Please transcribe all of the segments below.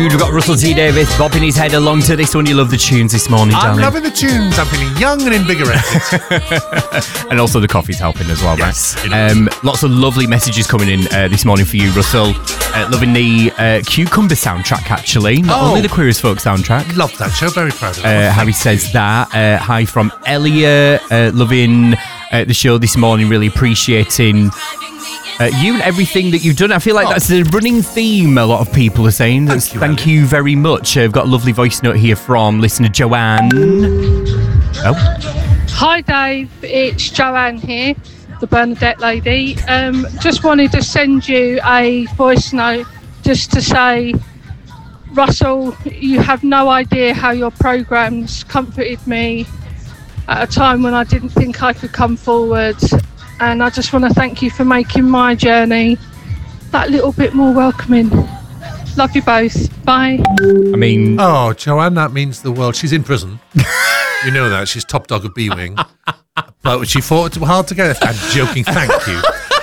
We've got Russell T Davies bobbing his head along to this one. You love the tunes this morning, darling. I'm loving the tunes. I'm feeling young and invigorated. And also the coffee's helping as well, yes, right? Lots of lovely messages coming in this morning for you, Russell. Loving the Cucumber soundtrack, actually. Not only the Queer as Folk soundtrack. Love that show. Very proud of it. Harry says that. Hi from Elliot. Loving the show this morning. Really appreciating you and everything that you've done. I feel like that's the running theme a lot of people are saying. Thank you very much. I've got a lovely voice note here from listener Joanne. Hi Dave, it's Joanne here, the Bernadette lady. Just wanted to send you a voice note just to say, Russell, you have no idea how your programmes comforted me at a time when I didn't think I could come forward. And I just want to thank you for making my journey that little bit more welcoming. Love you both. Bye. I mean... Oh, Joanne, that means the world. She's in prison. You know that. She's top dog of B-Wing. But she fought hard to get it. I'm joking. Thank you.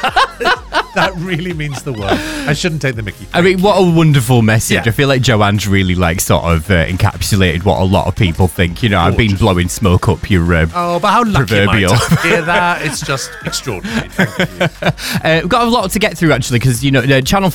That really means the world. I shouldn't take the mickey. I mean, what a wonderful message. Yeah. I feel like Joanne's really sort of encapsulated what a lot of people think. You know, I've been blowing smoke up your but how lucky proverbial. am I to hear that? It's just extraordinary. Thank you. We've got a lot to get through, actually, because, you know, Channel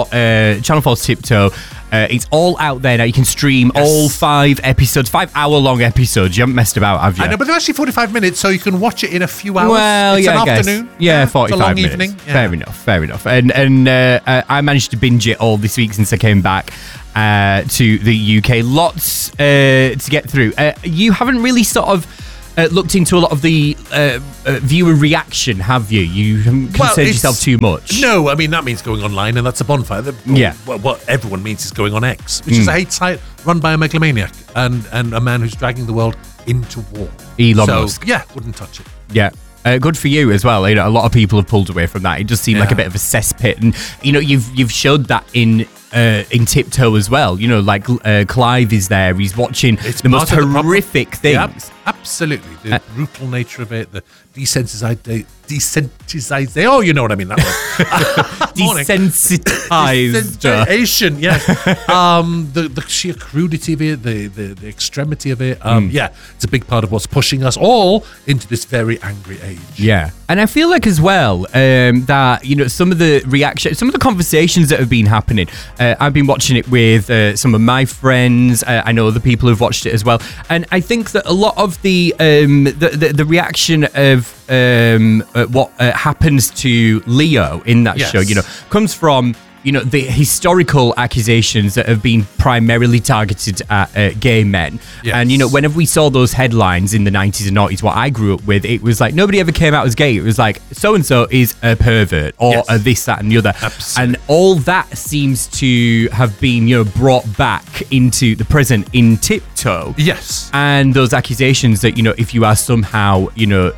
4's Tiptoe, it's all out there now. You can stream all 5 episodes, 5-hour-long episodes. You haven't messed about, have you? I know, but they're actually 45 minutes, so you can watch it in a few hours. Well, it's yeah, an I guess. afternoon. Yeah, 45 it's a long minutes. evening. Yeah. Fair enough. And I managed to binge it all this week since I came back to the UK. Lots to get through. You haven't really sort of looked into a lot of the viewer reaction, have you? You haven't concerned yourself too much. No, I mean, that means going online, and that's a bonfire. What everyone means is going on X, which is a hate site run by a megalomaniac and a man who's dragging the world into war. Elon Musk. Yeah, wouldn't touch it. Yeah. Good for you as well. You know, a lot of people have pulled away from that. It does seem like a bit of a cesspit, and you know, you've showed that in Tiptoe as well. You know, like Clive is there. He's watching the most horrific things. Yep, absolutely, the brutal nature of it, the desensitized. Oh, you know what I mean. That one. Desensitization. Yeah. The sheer crudity of it, the extremity of it. Yeah, it's a big part of what's pushing us all into this very angry age. Yeah, and I feel like as well that, you know, some of the reaction, some of the conversations that have been happening. I've been watching it with some of my friends. I know other people who've watched it as well, and I think that a lot of the reaction of what happens to Leo in that show, you know, comes from, you know, the historical accusations that have been primarily targeted at gay men. Yes. And, you know, whenever we saw those headlines in the 90s and 90s, what I grew up with, it was like nobody ever came out as gay. It was like so-and-so is a pervert or a this, that and the other. Absolutely. And all that seems to have been, you know, brought back into the present in Tiptoe. Yes. And those accusations that, you know, if you are somehow,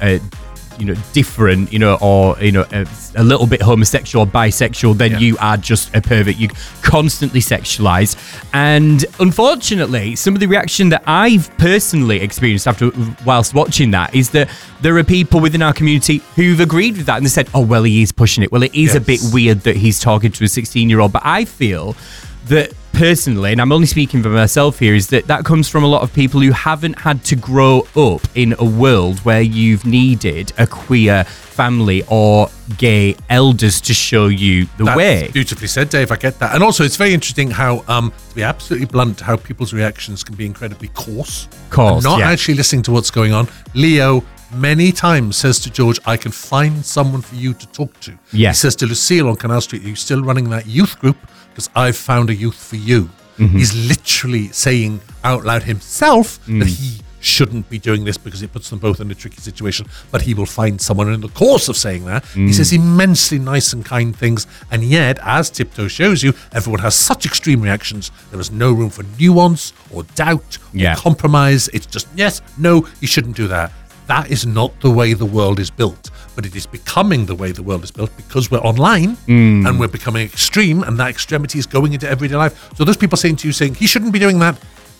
different, you know, or, you know, a little bit homosexual or bisexual, then you are just a pervert. You constantly sexualized. And unfortunately, some of the reaction that I've personally experienced whilst watching that is that there are people within our community who've agreed with that, and they said, oh, well, he is pushing it. Well, it is a bit weird that he's talking to a 16-year-old. But I feel that personally, and I'm only speaking for myself here, is that comes from a lot of people who haven't had to grow up in a world where you've needed a queer family or gay elders to show you the way. That's beautifully said, Dave. I get that. And also, it's very interesting how, to be absolutely blunt, how people's reactions can be incredibly coarse. And not actually listening to what's going on. Leo many times says to George, I can find someone for you to talk to. Yeah. He says to Lucille on Canal Street, are you still running that youth group? Because I've found a youth for you. Mm-hmm. He's literally saying out loud himself that he shouldn't be doing this because it puts them both in a tricky situation, but he will find someone. In the course of saying that, he says immensely nice and kind things, and yet, as Tiptoe shows you, everyone has such extreme reactions. There is no room for nuance or doubt or compromise. It's just, yes, no, you shouldn't do that. That is not the way the world is built, but it is becoming the way the world is built because we're online and we're becoming extreme, and that extremity is going into everyday life. So those people saying to you, saying he shouldn't be doing that,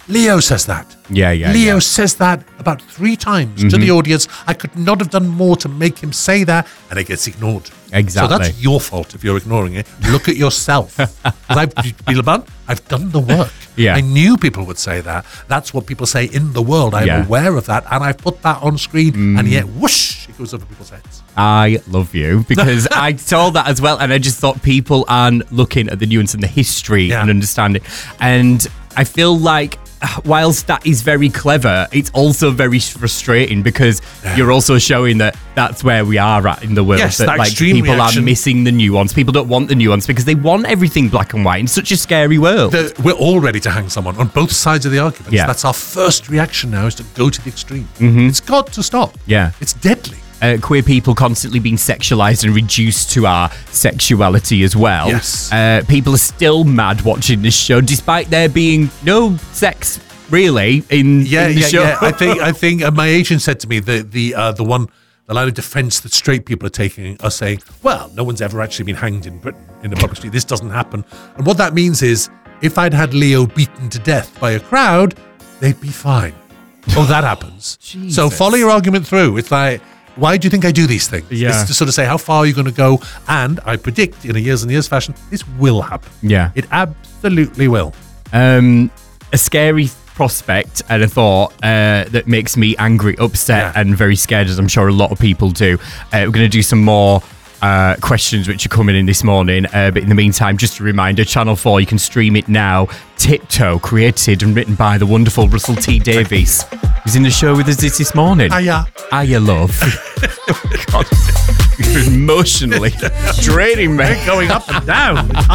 Leo says that. Yeah. Leo says that about 3 times to the audience. I could not have done more to make him say that, and it gets ignored. Exactly. So that's your fault if you're ignoring it. Look at yourself. I've done the work. Yeah. I knew people would say that. That's what people say in the world. I'm aware of that, and I've put that on screen, and yet whoosh, it goes over people's heads. I love you because I saw that as well, and I just thought people aren't looking at the nuance and the history and understanding. And I feel like whilst that is very clever, it's also very frustrating because you're also showing that that's where we are at in the world. Yes, that that like extreme people reaction. are missing the nuance. People don't want the nuance because they want everything black and white in such a scary world. We're all ready to hang someone on both sides of the argument. Yeah. That's our first reaction now, is to go to the extreme. It's got to stop. Yeah. It's deadly. Queer people constantly being sexualized and reduced to our sexuality as well. Yes. People are still mad watching this show despite there being no sex really in the show. Yeah. I think my agent said to me the line of defense that straight people are taking are saying, well, no one's ever actually been hanged in Britain in the public street. This doesn't happen. And what that means is if I'd had Leo beaten to death by a crowd, they'd be fine. Oh, that happens. So follow your argument through. It's like, why do you think I do these things? Yeah. It's to sort of say, how far are you going to go? And I predict in a years and years fashion, this will happen. Yeah. It absolutely will. A scary prospect and a thought that makes me angry, upset, and very scared, as I'm sure a lot of people do. We're going to do some more questions which are coming in this morning, but in the meantime, just a reminder, Channel 4, you can stream it now. Tiptoe, created and written by the wonderful Russell T Davies, who's in the show with us this morning. Hiya, love. God, you're emotionally draining me. going up and down.